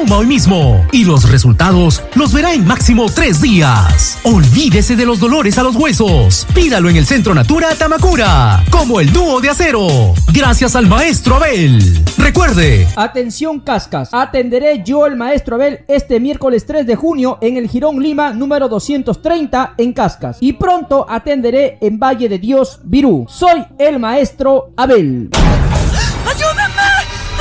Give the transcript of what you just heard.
Consuma hoy mismo y los resultados los verá en máximo 3 días. Olvídese de los dolores a los huesos. Pídalo en el Centro Natura Tamacura, como el dúo de acero. Gracias al maestro Abel. Recuerde. Atención Cascas, atenderé yo el maestro Abel este miércoles 3 de junio en el Jirón Lima número 230 en Cascas. Y pronto atenderé en Valle de Dios, Virú. Soy el maestro Abel.